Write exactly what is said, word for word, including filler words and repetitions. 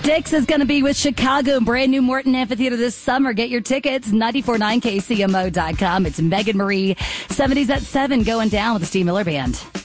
Styx is going to be with Chicago, brand new Morton Amphitheater this summer. Get your tickets, nine four nine K C M O dot com. It's Megan Marie, seventies at seven, going down with the Steve Miller Band.